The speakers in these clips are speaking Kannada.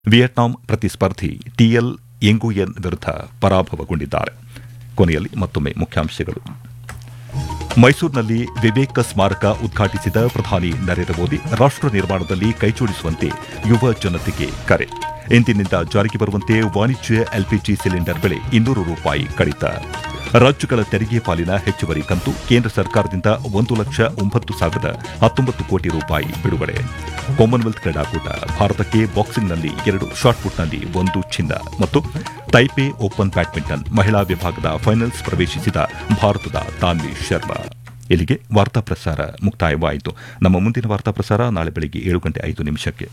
ವಿಯೆಟ್ನಾಂ ಪ್ರತಿಸ್ಪರ್ಧಿ ಟಿಎಲ್ ಎಂಗುಯೆನ್ ವಿರುದ್ಧ ಪರಾಭವಗೊಂಡಿದ್ದಾರೆ. ಕೊನೆಯಲ್ಲಿ ಮತ್ತೊಮ್ಮೆ ಮುಖ್ಯಾಂಶಗಳು. ಮೈಸೂರಿನಲ್ಲಿ ವಿವೇಕ ಸ್ಮಾರಕ ಉದ್ಘಾಟಿಸಿದ ಪ್ರಧಾನಿ ನರೇಂದ್ರ ಮೋದಿ ರಾಷ್ಟ ನಿರ್ಮಾಣದಲ್ಲಿ ಕೈಜೋಡಿಸುವಂತೆ ಯುವ ಜನತೆಗೆ ಕರೆ. ಇಂದಿನಿಂದ ಜಾರಿಗೆ ಬರುವಂತೆ ವಾಣಿಜ್ಯ ಎಲ್ಪಿಜಿ ಸಿಲಿಂಡರ್ ಬೆಲೆ ₹200 ಕಡಿತ. ರಾಜ್ಯಗಳ ತೆರಿಗೆ ಪಾಲಿನ ಹೆಚ್ಚುವರಿ ಕಂತು ಕೇಂದ್ರ ಸರ್ಕಾರದಿಂದ ₹1,09,019 ಕೋಟಿ ಬಿಡುಗಡೆ. ಕಾಮನ್ವೆಲ್ತ್ ಕ್ರೀಡಾಕೂಟ ಭಾರತಕ್ಕೆ ಬಾಕ್ಸಿಂಗ್ನಲ್ಲಿ 2, ಶಾಟ್ಪುಟ್ನಲ್ಲಿ 1 ಚಿನ್ನ ಮತ್ತು ತೈಪೆ ಓಪನ್ ಬ್ಯಾಡ್ಮಿಂಟನ್ ಮಹಿಳಾ ವಿಭಾಗದ ಫೈನಲ್ಸ್ ಪ್ರವೇಶಿಸಿದ ಭಾರತದ ತಾನ್ವಿ ಶರ್ಮಾ. ಇಲ್ಲಿಗೆ ವಾರ್ತಾ ಪ್ರಸಾರ ಮುಕ್ತಾಯವಾಯಿತು. ನಮ್ಮ ಮುಂದಿನ ವಾರ್ತಾ ಪ್ರಸಾರ ನಾಳೆ ಬೆಳಗ್ಗೆ 7:05.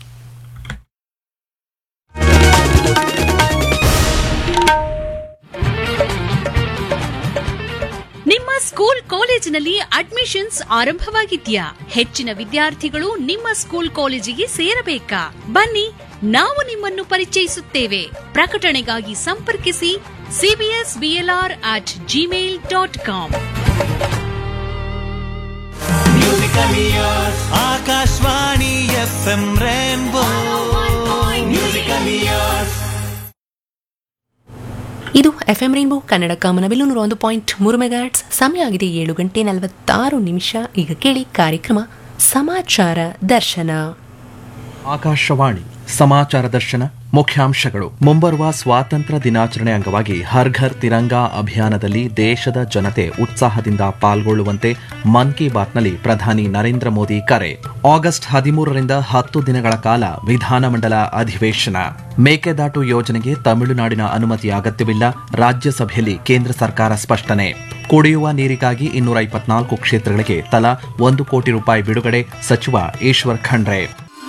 ನಿಮ್ಮ ಸ್ಕೂಲ್ ಕಾಲೇಜಿನಲ್ಲಿ ಅಡ್ಮಿಷನ್ಸ್ ಆರಂಭವಾಗಿದ್ಯಾ? ಹೆಚ್ಚಿನ ವಿದ್ಯಾರ್ಥಿಗಳು ನಿಮ್ಮ ಸ್ಕೂಲ್ ಕಾಲೇಜಿಗೆ ಸೇರಬೇಕಾ? ಬನ್ನಿ, ನಾವು ನಿಮ್ಮನ್ನು ಪರಿಚಯಿಸುತ್ತೇವೆ. ಪ್ರಕಟಣೆಗಾಗಿ ಸಂಪರ್ಕಿಸಿ cbsblr@gmail.com. Akashvani FM rainbow musical years. ಇದು FM ರೈನ್ಬೋ ಕನ್ನಡ ಕಾಮನಬಿಲ್ಲು 101.3 ಮೆಗಾಹರ್ಟ್ಸ್. ಸಮಯ ಆಗಿದೆ 7:46. ಈಗ ಕೇಳಿ ಕಾರ್ಯಕ್ರಮ ಸಮಾಚಾರ ದರ್ಶನ. ಆಕಾಶವಾಣಿ ಸಮಾಚಾರ ದರ್ಶನ. ಮುಖ್ಯಾಂಶಗಳು. ಮುಂಬರುವ ಸ್ವಾತಂತ್ರ್ಯ ದಿನಾಚರಣೆ ಅಂಗವಾಗಿ ಹರ್ ಘರ್ ತಿರಂಗಾ ಅಭಿಯಾನದಲ್ಲಿ ದೇಶದ ಜನತೆ ಉತ್ಸಾಹದಿಂದ ಪಾಲ್ಗೊಳ್ಳುವಂತೆ ಮನ್ ಕಿ ಬಾತ್ನಲ್ಲಿ ಪ್ರಧಾನಿ ನರೇಂದ್ರ ಮೋದಿ ಕರೆ. ಆಗಸ್ಟ್ 13ರಿಂದ 10 ದಿನಗಳ ಕಾಲ ವಿಧಾನಮಂಡಲ ಅಧಿವೇಶನ. ಮೇಕೆದಾಟು ಯೋಜನೆಗೆ ತಮಿಳುನಾಡಿನ ಅನುಮತಿ ಅಗತ್ಯವಿಲ್ಲ, ರಾಜ್ಯಸಭೆಯಲ್ಲಿ ಕೇಂದ್ರ ಸರ್ಕಾರ ಸ್ಪಷ್ಟನೆ. ಕುಡಿಯುವ ನೀರಿಗಾಗಿ 224 ಕ್ಷೇತ್ರಗಳಿಗೆ ತಲಾ ₹1 ಕೋಟಿ ಬಿಡುಗಡೆ. ಸಚಿವ ಈಶ್ವರ್ ಖಂಡ್ರೆ.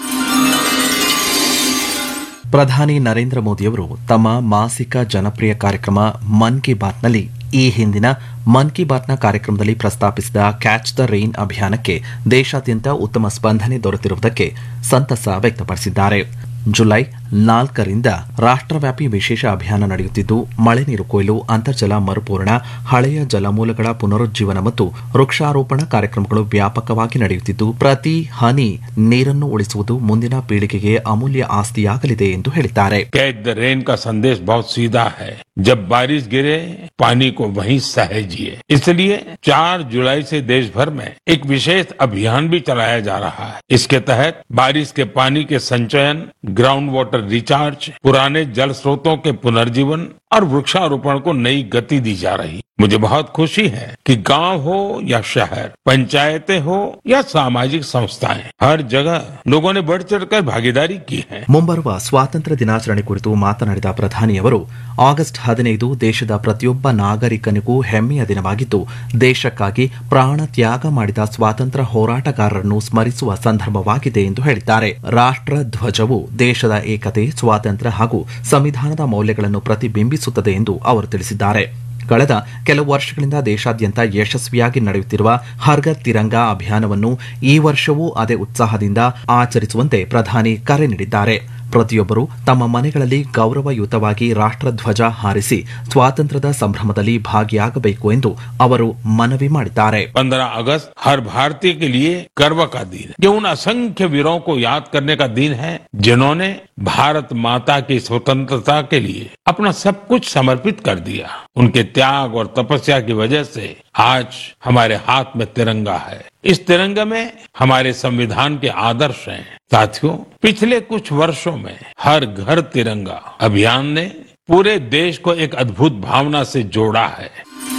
ಪ್ರಧಾನಿ ನರೇಂದ್ರ ಮೋದಿಯವರು ತಮ್ಮ ಮಾಸಿಕ ಜನಪ್ರಿಯ ಕಾರ್ಯಕ್ರಮ ಮನ್ ಕಿ ಬಾತ್ನಲ್ಲಿ ಈ ಹಿಂದಿನ ಮನ್ ಕಿ ಬಾತ್ನ ಕಾರ್ಯಕ್ರಮದಲ್ಲಿ ಪ್ರಸ್ತಾಪಿಸಿದ ಕ್ಯಾಚ್ ದ ರೈನ್ ಅಭಿಯಾನಕ್ಕೆ ದೇಶಾದ್ಯಂತ ಉತ್ತಮ ಸ್ಪಂದನೆ ದೊರೆತಿರುವುದಕ್ಕೆ ಸಂತಸ ವ್ಯಕ್ತಪಡಿಸಿದ್ದಾರೆ. ಜುಲೈ 4ರಿಂದ ರಾಷ್ಟ್ರವ್ಯಾಪಿ ವಿಶೇಷ ಅಭಿಯಾನ ನಡೆಯುತ್ತಿದ್ದು, ಮಳೆ ನೀರು ಕೊಯ್ಲು, ಅಂತರ್ಜಲ ಮರುಪೂರಣ, ಹಳೆಯ ಜಲಮೂಲಗಳ ಪುನರುಜ್ಜೀವನ ಮತ್ತು ವೃಕ್ಷಾರೋಪಣ ಕಾರ್ಯಕ್ರಮಗಳು ವ್ಯಾಪಕವಾಗಿ ನಡೆಯುತ್ತಿದ್ದು, ಪ್ರತಿ ಹನಿ ನೀರನ್ನು ಉಳಿಸುವುದು ಮುಂದಿನ ಪೀಳಿಗೆಗೆ ಅಮೂಲ್ಯ ಆಸ್ತಿಯಾಗಲಿದೆ ಎಂದು ಹೇಳಿದ್ದಾರೆ. कैच द रेन का संदेश बहुत सीधा है. जब बारिश गिरे पानी को वहीं सहेजिए. इसलिए 4 जुलाई से देश भर में एक विशेष अभियान भी चलाया जा रहा है. इसके तहत बारिश के पानी के संचयन, ग्राउंड वाटर रिचार्ज, पुराने जल स्रोतों के पुनर्जीवन और वृक्षारोपण को नई गति दी जा रही. मुझे बहुत खुशी है कि गांव हो या शहर, पंचायतें हो या सामाजिक संस्थाएं, हर जगह लोगों ने बढ़ चढ़कर भागीदारी की है. ಮುಂಬರುವ ಸ್ವಾತಂತ್ರ್ಯ ದಿನಾಚರಣೆ ಕುರಿತು ಮಾತನಾಡಿದ ಪ್ರಧಾನಿಯವರು, ಆಗಸ್ಟ್ 15 ದೇಶದ ಪ್ರತಿಯೊಬ್ಬ ನಾಗರಿಕನಿಗೂ ಹೆಮ್ಮೆಯ ದಿನವಾಗಿದ್ದು, ದೇಶಕ್ಕಾಗಿ ಪ್ರಾಣ ತ್ಯಾಗ ಮಾಡಿದ ಸ್ವಾತಂತ್ರ್ಯ ಹೋರಾಟಗಾರರನ್ನು ಸ್ಮರಿಸುವ ಸಂದರ್ಭವಾಗಿದೆ ಎಂದು ಹೇಳಿದ್ದಾರೆ. ರಾಷ್ಟ್ರ ಧ್ವಜವು ದೇಶದ ಏಕತೆ, ಸ್ವಾತಂತ್ರ್ಯ ಹಾಗೂ ಸಂವಿಧಾನದ ಮೌಲ್ಯಗಳನ್ನು ಪ್ರತಿಬಿಂಬಿಸುತ್ತದೆ ಎಂದು ಅವರು ತಿಳಿಸಿದ್ದಾರೆ. ಕಳೆದ ಕೆಲವು ವರ್ಷಗಳಿಂದ ದೇಶಾದ್ಯಂತ ಯಶಸ್ವಿಯಾಗಿ ನಡೆಯುತ್ತಿರುವ ಹರ್ ಘರ್ ತಿರಂಗಾ ಅಭಿಯಾನವನ್ನು ಈ ವರ್ಷವೂ ಅದೇ ಉತ್ಸಾಹದಿಂದ ಆಚರಿಸುವಂತೆ ಪ್ರಧಾನಿ ಕರೆ ನೀಡಿದ್ದಾರೆ. ಪ್ರತಿಯೊಬ್ಬರು ತಮ್ಮ ಮನೆಗಳಲ್ಲಿ ಗೌರವಯುತವಾಗಿ ರಾಷ್ಟ್ರಧ್ವಜ ಹಾರಿಸಿ ಸ್ವಾತಂತ್ರ್ಯದ ಸಂಭ್ರಮದಲ್ಲಿ ಭಾಗಿಯಾಗಬೇಕು ಎಂದು ಅವರು ಮನವಿ ಮಾಡಿದ್ದಾರೆ. 15 अगस्त हर भारतीय के लिए गर्व का दिन है. ये उन असंख्य वीरों को याद करने का दिन है जिन्होंने भारत माता की स्वतंत्रता के लिए अपना सब कुछ समर्पित कर दिया. उनके त्याग और तपस्या की वजह से आज हमारे हाथ में तिरंगा है. इस तिरंगे में हमारे संविधान के आदर्श हैं. साथियों, पिछले कुछ वर्षों में हर घर तिरंगा अभियान ने पूरे देश को एक अद्भुत भावना से जोड़ा है.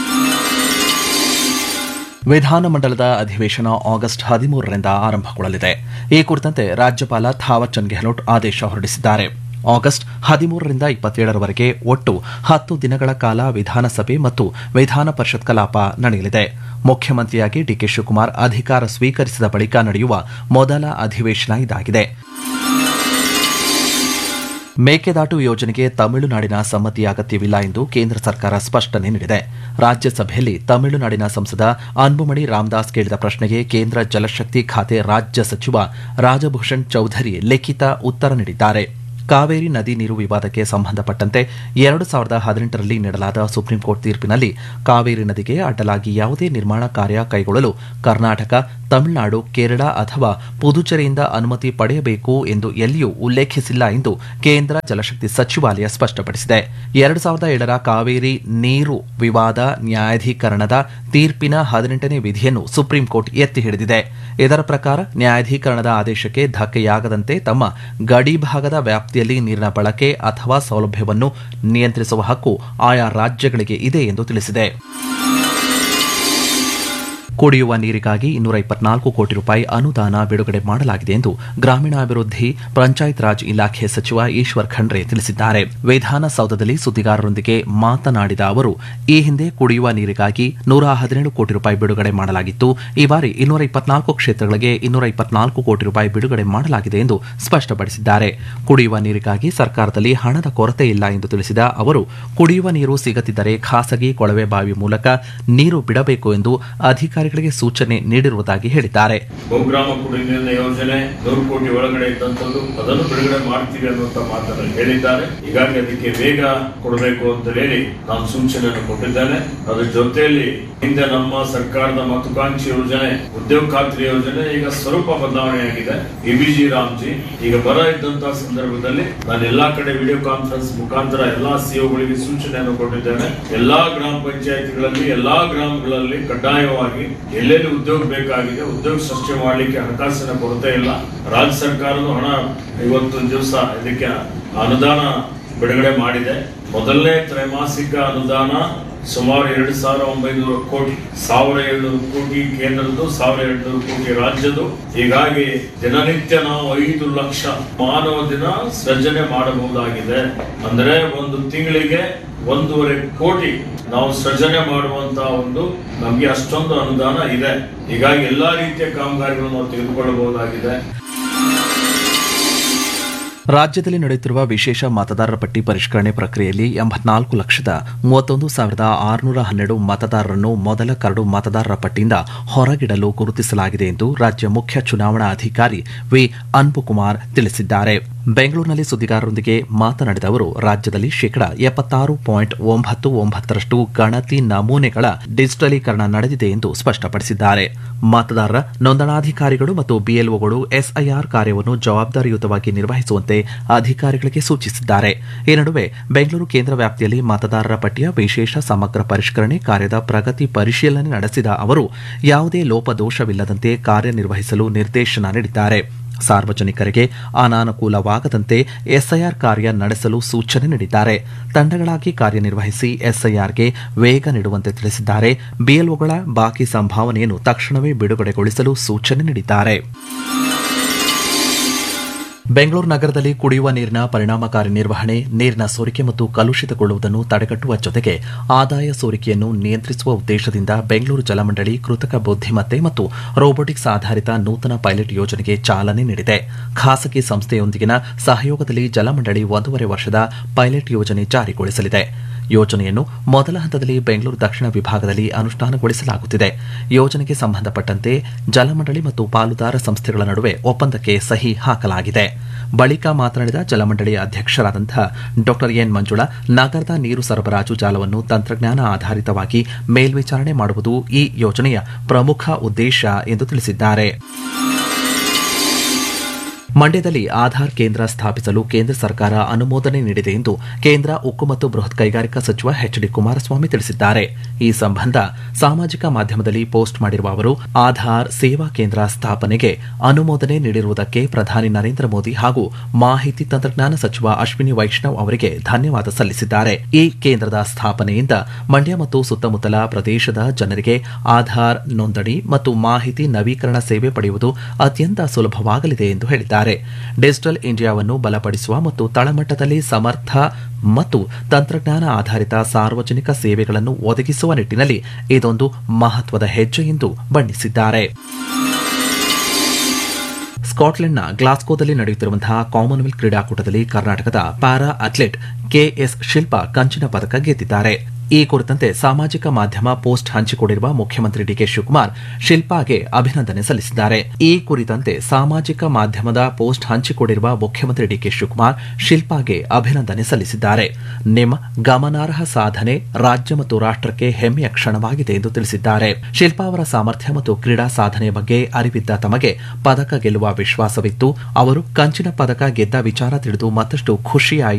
ವಿಧಾನಮಂಡಲದ ಅಧಿವೇಶನ ಆಗಸ್ಟ್ 13ರಿಂದ ಆರಂಭಗೊಳ್ಳಲಿದೆ. ಈ ಕುರಿತಂತೆ ರಾಜ್ಯಪಾಲ ಥಾವರ್ ಚಂದ್ ಗೆಹ್ಲೋಟ್ ಆದೇಶ ಹೊರಡಿಸಿದ್ದಾರೆ. ಆಗಸ್ಟ್ 13ರಿಂದ 27ರವರೆಗೆ ಒಟ್ಟು 10 ದಿನಗಳ ಕಾಲ ವಿಧಾನಸಭೆ ಮತ್ತು ವಿಧಾನ ಪರಿಷತ್ ಕಲಾಪ ನಡೆಯಲಿದೆ. ಮುಖ್ಯಮಂತ್ರಿಯಾಗಿ ಡಿಕೆ ಶಿವಕುಮಾರ್ ಅಧಿಕಾರ ಸ್ವೀಕರಿಸಿದ ಬಳಿಕ ನಡೆಯುವ ಮೊದಲ ಅಧಿವೇಶನ ಇದಾಗಿದೆ. ಮೇಕೆದಾಟು ಯೋಜನೆಗೆ ತಮಿಳುನಾಡಿನ ಸಮ್ಮತಿ ಅಗತ್ಯವಿಲ್ಲ ಎಂದು ಕೇಂದ್ರ ಸರ್ಕಾರ ಸ್ಪಷ್ಟನೆ ನೀಡಿದೆ. ರಾಜ್ಯಸಭೆಯಲ್ಲಿ ತಮಿಳುನಾಡಿನ ಸಂಸದ ಅನ್ಬುಮಣಿ ರಾಮದಾಸ್ ಕೇಳಿದ ಪ್ರಶ್ನೆಗೆ ಕೇಂದ್ರ ಜಲಶಕ್ತಿ ಖಾತೆ ರಾಜ್ಯ ಸಚಿವ ರಾಜಭೂಷಣ್ ಚೌಧರಿ ಲಿಖಿತ ಉತ್ತರ ನೀಡಿದ್ದಾರೆ. ಕಾವೇರಿ ನದಿ ನೀರು ವಿವಾದಕ್ಕೆ ಸಂಬಂಧಪಟ್ಟಂತೆ 2018ರಲ್ಲಿ ನೀಡಲಾದ ಸುಪ್ರೀಂ ಕೋರ್ಟ್ ತೀರ್ಪಿನಲ್ಲಿ ಕಾವೇರಿ ನದಿಗೆ ಅಡ್ಡಲಾಗಿ ಯಾವುದೇ ನಿರ್ಮಾಣ ಕಾರ್ಯ ಕೈಗೊಳ್ಳಲು ಕರ್ನಾಟಕ, ತಮಿಳುನಾಡು, ಕೇರಳ ಅಥವಾ ಪುದುಚೇರಿಯಿಂದ ಅನುಮತಿ ಪಡೆಯಬೇಕು ಎಂದು ಎಲ್ಲಿಯೂ ಉಲ್ಲೇಖಿಸಿಲ್ಲ ಎಂದು ಕೇಂದ್ರ ಜಲಶಕ್ತಿ ಸಚಿವಾಲಯ ಸ್ಪಷ್ಟಪಡಿಸಿದೆ. 2007ರ ಕಾವೇರಿ ನೀರು ವಿವಾದ ನ್ಯಾಯಾಧೀಕರಣದ ತೀರ್ಪಿನ 18ನೇ ವಿಧಿಯನ್ನು ಸುಪ್ರೀಂ ಕೋರ್ಟ್ ಎತ್ತಿ ಹಿಡಿದಿದೆ. ಇದರ ಪ್ರಕಾರ ನ್ಯಾಯಾಧೀಕರಣದ ಆದೇಶಕ್ಕೆ ಧಕ್ಕೆಯಾಗದಂತೆ ತಮ್ಮ ಗಡಿಭಾಗದ ವ್ಯಾಪ್ತಿಯಲ್ಲಿ ನೀರಿನ ಬಳಕೆ ಅಥವಾ ಸೌಲಭ್ಯವನ್ನು ನಿಯಂತ್ರಿಸುವ ಹಕ್ಕು ಆಯಾ ರಾಜ್ಯಗಳಿಗೆ ಇದೆ ಎಂದು ತಿಳಿಸಿದೆ. ಕುಡಿಯುವ ನೀರಿಗಾಗಿ 224 ಕೋಟಿ ರೂಪಾಯಿ ಅನುದಾನ ಬಿಡುಗಡೆ ಮಾಡಲಾಗಿದೆ ಎಂದು ಗ್ರಾಮೀಣಾಭಿವೃದ್ಧಿ ಪಂಚಾಯತ್ ರಾಜ್ ಇಲಾಖೆ ಸಚಿವ ಈಶ್ವರ್ ಖಂಡ್ರೆ ತಿಳಿಸಿದ್ದಾರೆ. ವಿಧಾನಸೌಧದಲ್ಲಿ ಸುದ್ದಿಗಾರರೊಂದಿಗೆ ಮಾತನಾಡಿದ ಅವರು, ಈ ಹಿಂದೆ ಕುಡಿಯುವ ನೀರಿಗಾಗಿ 117 ಕೋಟಿ ರೂಪಾಯಿ ಬಿಡುಗಡೆ ಮಾಡಲಾಗಿತ್ತು. ಈ ಬಾರಿ 224 ಕ್ಷೇತ್ರಗಳಿಗೆ 224 ಕೋಟಿ ರೂಪಾಯಿ ಬಿಡುಗಡೆ ಮಾಡಲಾಗಿದೆ ಎಂದು ಸ್ಪಷ್ಟಪಡಿಸಿದ್ದಾರೆ. ಕುಡಿಯುವ ನೀರಿಗಾಗಿ ಸರ್ಕಾರದಲ್ಲಿ ಹಣದ ಕೊರತೆ ಇಲ್ಲ ಎಂದು ತಿಳಿಸಿದ ಅವರು, ಕುಡಿಯುವ ನೀರು ಸಿಗದಿದ್ದರೆ ಖಾಸಗಿ ಕೊಳವೆ ಬಾವಿ ಮೂಲಕ ನೀರು ಬಿಡಬೇಕು ಎಂದು ಅಧಿಕಾರಿಗಳಿಗೆ ಸೂಚನೆ ನೀಡಿರುವುದಾಗಿ ಹೇಳಿದ್ದಾರೆ. ಬಹುಗ್ರಾಮ ಕುಡಿಯುವ ನೀರಿನ ಯೋಜನೆ 100 ಕೋಟಿ ಒಳಗಡೆ ಇದ್ದಂಥದ್ದು, ಅದನ್ನು ಬಿಡುಗಡೆ ಮಾಡ್ತೀವಿ ಅನ್ನುವಂತ ಮಾತನ್ನು ಹೇಳಿದ್ದಾರೆ. ಹೀಗಾಗಿ ಅದಕ್ಕೆ ವೇಗ ಕೊಡಬೇಕು ಅಂತ ಹೇಳಿ ನಾನು ಸೂಚನೆಯನ್ನು ಕೊಟ್ಟಿದ್ದೇನೆ. ಅದರ ಜೊತೆಯಲ್ಲಿ ಹಿಂದೆ ನಮ್ಮ ಸರ್ಕಾರದ ಮಹತ್ವಾಕಾಂಕ್ಷಿ ಯೋಜನೆ ಉದ್ಯೋಗ ಖಾತ್ರಿ ಯೋಜನೆ ಈಗ ಸ್ವರೂಪ ಬದಲಾವಣೆಯಾಗಿದೆ. ಎಬಿಜಿ ರಾಮ್ಜಿ ಈಗ ಬರ ಇದ್ದಂತಹ ಸಂದರ್ಭದಲ್ಲಿ ನಾನು ಎಲ್ಲಾ ಕಡೆ ವಿಡಿಯೋ ಕಾನ್ಫರೆನ್ಸ್ ಮುಖಾಂತರ ಎಲ್ಲಾ ಸಿಒಗಳಿಗೆ ಸೂಚನೆಯನ್ನು ಕೊಟ್ಟಿದ್ದೇನೆ. ಎಲ್ಲಾ ಗ್ರಾಮ ಪಂಚಾಯತ್ಗಳಲ್ಲಿ ಎಲ್ಲಾ ಗ್ರಾಮಗಳಲ್ಲಿ ಕಡ್ಡಾಯವಾಗಿ ಎಲ್ಲೆಲ್ಲಿ ಉದ್ಯೋಗ ಬೇಕಾಗಿದೆ ಉದ್ಯೋಗ ಸೃಷ್ಟಿ ಮಾಡಲಿಕ್ಕೆ ಹಣಕಾಸಿನ ಕೊರತೆ ಇಲ್ಲ. ರಾಜ್ಯ ಸರ್ಕಾರದ ಹಣ ಇವತ್ತು ದಿವಸ ಇದಕ್ಕೆ ಅನುದಾನ ಬಿಡುಗಡೆ ಮಾಡಿದೆ. ಮೊದಲನೇ ತ್ರೈಮಾಸಿಕ ಅನುದಾನ ಸುಮಾರು 2,900 ಕೋಟಿ, 1,700 ಕೋಟಿ ಕೇಂದ್ರದ್ದು, 1,200 ಕೋಟಿ ರಾಜ್ಯದ್ದು. ಹೀಗಾಗಿ ದಿನನಿತ್ಯ ನಾವು 5 ಲಕ್ಷ ಮಾನವ ದಿನ ಸೃಜನೆ ಮಾಡಬಹುದಾಗಿದೆ. ಅಂದ್ರೆ ಒಂದು ತಿಂಗಳಿಗೆ 1.5 ಕೋಟಿ ನಾವು ಸೃಜನೆ ಮಾಡುವಂತಹ ನಮಗೆ ಅಷ್ಟೊಂದು ಅನುದಾನ ಇದೆ. ಹೀಗಾಗಿ ಎಲ್ಲಾ ರೀತಿಯ ಕಾಮಗಾರಿಗಳನ್ನು ನಾವು ತೆಗೆದುಕೊಳ್ಳಬಹುದಾಗಿದೆ. ರಾಜ್ಯದಲ್ಲಿ ನಡೆಯುತ್ತಿರುವ ವಿಶೇಷ ಮತದಾರರ ಪಟ್ಟಿ ಪರಿಷ್ಕರಣೆ ಪ್ರಕ್ರಿಯೆಯಲ್ಲಿ 84,31,612 ಮತದಾರರನ್ನು ಮೊದಲ ಕರಡು ಮತದಾರರ ಪಟ್ಟಿಯಿಂದ ಹೊರಗಿಡಲು ಗುರುತಿಸಲಾಗಿದೆ ಎಂದು ರಾಜ್ಯ ಮುಖ್ಯ ಚುನಾವಣಾ ಅಧಿಕಾರಿ ವಿ ಅನ್ಬುಕುಮಾರ್ ತಿಳಿಸಿದ್ದಾರೆ. ಬೆಂಗಳೂರಿನಲ್ಲಿ ಸುದ್ದಿಗಾರರೊಂದಿಗೆ ಮಾತನಾಡಿದ ಅವರು, ರಾಜ್ಯದಲ್ಲಿ 76.99% ಗಣತಿ ನಮೂನೆಗಳ ಡಿಜಿಟಲೀಕರಣ ನಡೆದಿದೆ ಎಂದು ಸ್ಪಷ್ಟಪಡಿಸಿದ್ದಾರೆ. ಮತದಾರರ ನೋಂದಣಾಧಿಕಾರಿಗಳು ಮತ್ತು ಬಿಎಲ್ಒಗಳು ಎಸ್ಐಆರ್ ಕಾರ್ಯವನ್ನು ಜವಾಬ್ದಾರಿಯುತವಾಗಿ ನಿರ್ವಹಿಸುವಂತೆ ಅಧಿಕಾರಿಗಳಿಗೆ ಸೂಚಿಸಿದ್ದಾರೆ. ಈ ನಡುವೆ ಬೆಂಗಳೂರು ಕೇಂದ್ರ ವ್ಯಾಪ್ತಿಯಲ್ಲಿ ಮತದಾರರ ಪಟ್ಟಿಯ ವಿಶೇಷ ಸಮಗ್ರ ಪರಿಷ್ಕರಣೆ ಕಾರ್ಯದ ಪ್ರಗತಿ ಪರಿಶೀಲನೆ ನಡೆಸಿದ ಅವರು, ಯಾವುದೇ ಲೋಪದೋಷವಿಲ್ಲದಂತೆ ಕಾರ್ಯನಿರ್ವಹಿಸಲು ನಿರ್ದೇಶನ ನೀಡಿದ್ದಾರೆ. ಸಾರ್ವಜನಿಕರಿಗೆ ಅನಾನುಕೂಲವಾಗದಂತೆ ಎಸ್ಐಆರ್ ಕಾರ್ಯ ನಡೆಸಲು ಸೂಚನೆ ನೀಡಿದ್ದಾರೆ. ತಂಡಗಳಾಗಿ ಕಾರ್ಯನಿರ್ವಹಿಸಿ ಎಸ್ಐಆರ್ಗೆ ವೇಗ ನೀಡುವಂತೆ ತಿಳಿಸಿದ್ದಾರೆ. ಬಿಎಲ್ಒಗಳ ಬಾಕಿ ಸಂಭಾವನೆಯನ್ನು ತಕ್ಷಣವೇ ಬಿಡುಗಡೆಗೊಳಿಸಲು ಸೂಚನೆ ನೀಡಿದ್ದಾರೆ. ಬೆಂಗಳೂರು ನಗರದಲ್ಲಿ ಕುಡಿಯುವ ನೀರಿನ ಪರಿಣಾಮಕಾರಿ ನಿರ್ವಹಣೆ, ನೀರಿನ ಸೋರಿಕೆ ಮತ್ತು ಕಲುಷಿತಗೊಳ್ಳುವುದನ್ನು ತಡೆಗಟ್ಟುವ ಜೊತೆಗೆ ಆದಾಯ ಸೋರಿಕೆಯನ್ನು ನಿಯಂತ್ರಿಸುವ ಉದ್ದೇಶದಿಂದ ಬೆಂಗಳೂರು ಜಲಮಂಡಳಿ ಕೃತಕ ಬುದ್ಧಿಮತ್ತೆ ಮತ್ತು ರೋಬೋಟಿಕ್ಸ್ ಆಧಾರಿತ ನೂತನ ಪೈಲಟ್ ಯೋಜನೆಗೆ ಚಾಲನೆ ನೀಡಿದೆ. ಖಾಸಗಿ ಸಂಸ್ಥೆಯೊಂದಿಗಿನ ಸಹಯೋಗದಲ್ಲಿ ಜಲಮಂಡಳಿ 1.5 ವರ್ಷದ ಪೈಲಟ್ ಯೋಜನೆ ಜಾರಿಗೊಳಿಸಲಿದೆ. ಯೋಜನೆಯನ್ನು ಮೊದಲ ಹಂತದಲ್ಲಿ ಬೆಂಗಳೂರು ದಕ್ಷಿಣ ವಿಭಾಗದಲ್ಲಿ ಅನುಷ್ಠಾನಗೊಳಿಸಲಾಗುತ್ತಿದೆ. ಯೋಜನೆಗೆ ಸಂಬಂಧಪಟ್ಟಂತೆ ಜಲಮಂಡಳಿ ಮತ್ತು ಪಾಲುದಾರ ಸಂಸ್ಥೆಗಳ ನಡುವೆ ಒಪ್ಪಂದಕ್ಕೆ ಸಹಿ ಹಾಕಲಾಗಿದೆ. ಬಳಿಕ ಮಾತನಾಡಿದ ಜಲಮಂಡಳಿ ಅಧ್ಯಕ್ಷರಾದಂತಹ ಡಾ ಎನ್ ಮಂಜುಳಾ, ನಗರದ ನೀರು ಸರಬರಾಜು ಜಾಲವನ್ನು ತಂತ್ರಜ್ಞಾನ ಆಧಾರಿತವಾಗಿ ಮೇಲ್ವಿಚಾರಣೆ ಮಾಡುವುದು ಈ ಯೋಜನೆಯ ಪ್ರಮುಖ ಉದ್ದೇಶ ಎಂದು ತಿಳಿಸಿದ್ದಾರೆ. ಮಂಡ್ಯದಲ್ಲಿ ಆಧಾರ್ ಕೇಂದ್ರ ಸ್ಥಾಪಿಸಲು ಕೇಂದ್ರ ಸರ್ಕಾರ ಅನುಮೋದನೆ ನೀಡಿದೆ ಎಂದು ಕೇಂದ್ರ ಉಕ್ಕು ಮತ್ತು ಬೃಹತ್ ಕೈಗಾರಿಕಾ ಸಚಿವ ಎಚ್.ಡಿ. ಕುಮಾರಸ್ವಾಮಿ ತಿಳಿಸಿದ್ದಾರೆ. ಈ ಸಂಬಂಧ ಸಾಮಾಜಿಕ ಮಾಧ್ಯಮದಲ್ಲಿ ಪೋಸ್ಟ್ ಮಾಡಿರುವ ಅವರು, ಆಧಾರ್ ಸೇವಾ ಕೇಂದ್ರ ಸ್ಥಾಪನೆಗೆ ಅನುಮೋದನೆ ನೀಡಿರುವುದಕ್ಕೆ ಪ್ರಧಾನಿ ನರೇಂದ್ರ ಮೋದಿ ಹಾಗೂ ಮಾಹಿತಿ ತಂತ್ರಜ್ಞಾನ ಸಚಿವ ಅಶ್ವಿನಿ ವೈಷ್ಣವ್ ಅವರಿಗೆ ಧನ್ಯವಾದ ಸಲ್ಲಿಸಿದ್ದಾರೆ. ಈ ಕೇಂದ್ರದ ಸ್ಥಾಪನೆಯಿಂದ ಮಂಡ್ಯ ಮತ್ತು ಸುತ್ತಮುತ್ತಲ ಪ್ರದೇಶದ ಜನರಿಗೆ ಆಧಾರ್ ನೋಂದಣಿ ಮತ್ತು ಮಾಹಿತಿ ನವೀಕರಣ ಸೇವೆ ಪಡೆಯುವುದು ಅತ್ಯಂತ ಸುಲಭವಾಗಲಿದೆ ಎಂದು ಹೇಳಿದ್ದಾರೆ. ಡಿಜಿಟಲ್ ಇಂಡಿಯಾವನ್ನು ಬಲಪಡಿಸುವ ಮತ್ತು ತಳಮಟ್ಟದಲ್ಲಿ ಸಮರ್ಥ ಮತ್ತು ತಂತ್ರಜ್ಞಾನ ಆಧಾರಿತ ಸಾರ್ವಜನಿಕ ಸೇವೆಗಳನ್ನು ಒದಗಿಸುವ ನಿಟ್ಟಿನಲ್ಲಿ ಇದೊಂದು ಮಹತ್ವದ ಹೆಜ್ಜೆ ಎಂದು ಬಣ್ಣಿಸಿದ್ದಾರೆ. ಸ್ಕಾಟ್ಲೆಂಡ್ನ ಗ್ಲಾಸ್ಗೋದಲ್ಲಿ ನಡೆಯುತ್ತಿರುವಂತಹ ಕಾಮನ್ವೆಲ್ತ್ ಕ್ರೀಡಾಕೂಟದಲ್ಲಿ ಕರ್ನಾಟಕದ ಪ್ಯಾರಾ ಅಥ್ಲೆಟ್ ಕೆಎಸ್ ಶಿಲ್ಪಾ ಕಂಚಿನ ಪದಕ ಗೆದ್ದಿದ್ದಾರೆ. ಈ ಕುರಿತಂತೆ ಸಾಮಾಜಿಕ ಮಾಧ್ಯಮ ಪೋಸ್ಟ್ ಹಂಚಿಕೊಂಡಿರುವ ಮುಖ್ಯಮಂತ್ರಿ ಡಿಕೆ ಶಿವಕುಮಾರ್ ಶಿಲ್ಪಾಗೆ ಅಭಿನಂದನೆ ಸಲ್ಲಿಸಿದ್ದಾರೆ. ಈ ಕುರಿತಂತೆ ಸಾಮಾಜಿಕ ಮಾಧ್ಯಮದ ಪೋಸ್ಟ್ ಹಂಚಿಕೊಂಡಿರುವ ಮುಖ್ಯಮಂತ್ರಿ ಡಿಕೆ ಶಿವಕುಮಾರ್ ಶಿಲ್ಪಾಗೆ ಅಭಿನಂದನೆ ಸಲ್ಲಿಸಿದ್ದಾರೆ. ನಿಮ್ಮ ಗಮನಾರ್ಹ ಸಾಧನೆ ರಾಜ್ಯ ಮತ್ತು ರಾಷ್ಟ್ರಕ್ಕೆ ಹೆಮ್ಮೆಯ ಕ್ಷಣವಾಗಿದೆ ಎಂದು ತಿಳಿಸಿದ್ದಾರೆ. ಶಿಲ್ಪಾ ಅವರ ಸಾಮರ್ಥ್ಯ ಮತ್ತು ಕ್ರೀಡಾ ಸಾಧನೆಯ ಬಗ್ಗೆ ಅರಿವಿದ್ದ ತಮಗೆ ಪದಕ ಗೆಲ್ಲುವ ವಿಶ್ವಾಸವಿತ್ತು. ಅವರು ಕಂಚಿನ ಪದಕ ಗೆದ್ದ ವಿಚಾರ ತಿಳಿದು ಮತ್ತಷ್ಟು ಖುಷಿಯಾಯಿತು